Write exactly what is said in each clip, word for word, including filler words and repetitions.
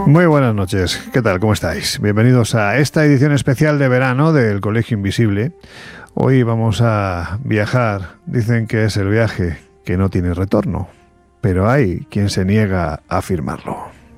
Muy buenas noches, ¿qué tal? ¿Cómo estáis? Bienvenidos a esta edición especial de verano del Colegio Invisible. Hoy vamos a viajar, dicen que es el viaje que no tiene retorno, pero hay quien se niega a afirmarlo.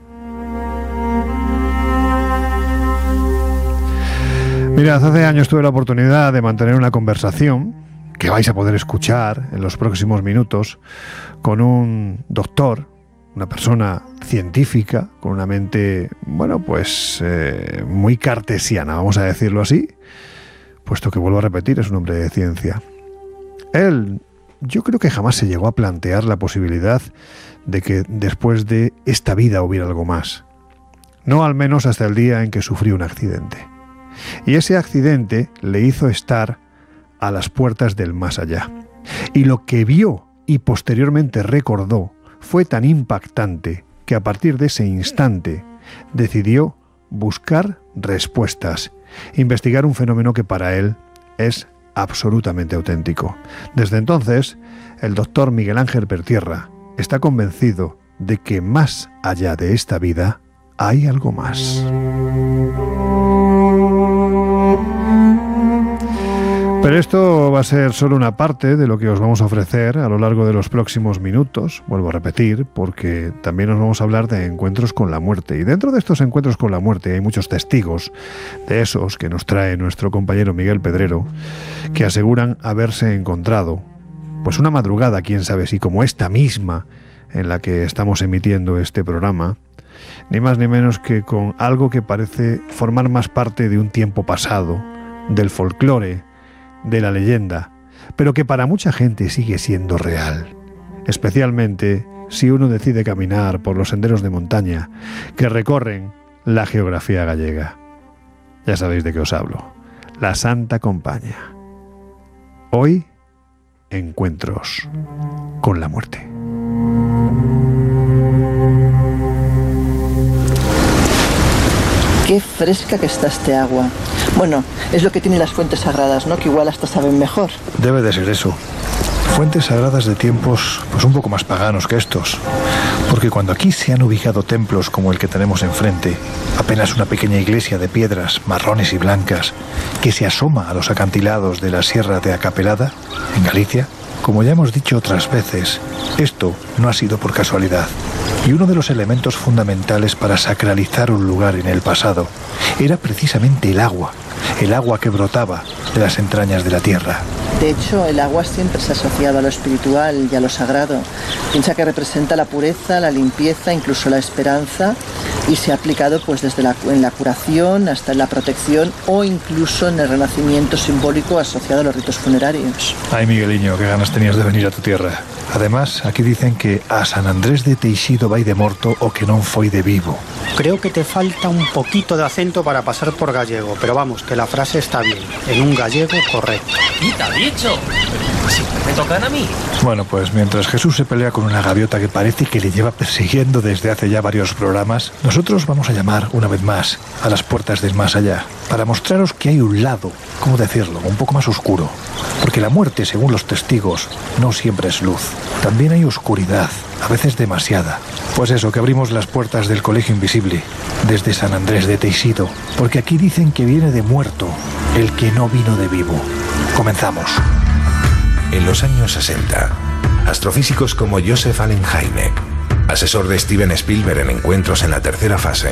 Mirad, hace años tuve la oportunidad de mantener una conversación que vais a poder escuchar en los próximos minutos con un doctor, una persona científica, con una mente, bueno, pues eh, muy cartesiana, vamos a decirlo así, puesto que, vuelvo a repetir, es un hombre de ciencia. Él, yo creo que jamás se llegó a plantear la posibilidad de que después de esta vida hubiera algo más. No al menos hasta el día en que sufrió un accidente. Y ese accidente le hizo estar a las puertas del más allá. Y lo que vio y posteriormente recordó fue tan impactante que a partir de ese instante decidió buscar respuestas, investigar un fenómeno que para él es absolutamente auténtico. Desde entonces, el doctor Miguel Ángel Pertierra está convencido de que más allá de esta vida hay algo más. Pero esto va a ser solo una parte de lo que os vamos a ofrecer a lo largo de los próximos minutos, vuelvo a repetir, porque también nos vamos a hablar de encuentros con la muerte. Y dentro de estos encuentros con la muerte hay muchos testigos de esos que nos trae nuestro compañero Miguel Pedrero, que aseguran haberse encontrado, pues una madrugada, quién sabe si como esta misma en la que estamos emitiendo este programa, ni más ni menos que con algo que parece formar más parte de un tiempo pasado, del folclore, de la leyenda, pero que para mucha gente sigue siendo real, especialmente si uno decide caminar por los senderos de montaña que recorren la geografía gallega. Ya sabéis de qué os hablo, la Santa Compaña. Hoy, encuentros con la muerte. Qué fresca que está este agua. Bueno, es lo que tienen las fuentes sagradas, ¿no? Que igual hasta saben mejor. Debe de ser eso. Fuentes sagradas de tiempos pues un poco más paganos que estos. Porque cuando aquí se han ubicado templos como el que tenemos enfrente, apenas una pequeña iglesia de piedras marrones y blancas que se asoma a los acantilados de la Sierra de Acapelada, en Galicia, como ya hemos dicho otras veces, esto no ha sido por casualidad. Y uno de los elementos fundamentales para sacralizar un lugar en el pasado era precisamente el agua, el agua que brotaba de las entrañas de la tierra. De hecho, el agua siempre se ha asociado a lo espiritual y a lo sagrado. Piensa que representa la pureza, la limpieza, incluso la esperanza, y se ha aplicado pues desde la, en la curación hasta en la protección o incluso en el renacimiento simbólico asociado a los ritos funerarios. Ay, Migueliño, qué ganas tenías de venir a tu tierra. Además, aquí dicen que a San Andrés de Teixido vai de morto o que non foi de vivo. Creo que te falta un poquito de acento para pasar por gallego, pero vamos, que la frase está bien, en un gallego correcto. ¿Y te ha dicho? Siempre me tocan a mí. Bueno, pues mientras Jesús se pelea con una gaviota que parece que le lleva persiguiendo desde hace ya varios programas, nosotros vamos a llamar una vez más a las puertas del más allá, para mostraros que hay un lado, ¿cómo decirlo?, un poco más oscuro. Porque la muerte, según los testigos, no siempre es luz. También hay oscuridad, a veces demasiada. Pues eso, que abrimos las puertas del Colegio Invisible, desde San Andrés de Teixido, porque aquí dicen que viene de muerto el que no vino de vivo. Comenzamos. En los años sesenta, astrofísicos como Joseph Allen Hynek, asesor de Steven Spielberg en encuentros en la tercera fase,